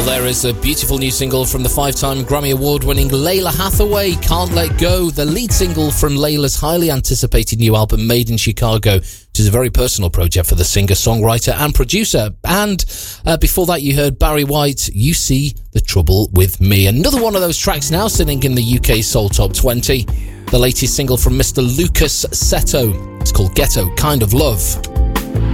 There is a beautiful new single from the 5-time Grammy Award-winning Lalah Hathaway, Can't Let Go, the lead single from Layla's highly anticipated new album Made in Chicago, which is a very personal project for the singer, songwriter and producer. And before that you heard Barry White, You See the Trouble With Me. Another one of those tracks now sitting in the UK Soul Top 20. The latest single from Mr. Lucas Seto. It's called Ghetto Kind of Love.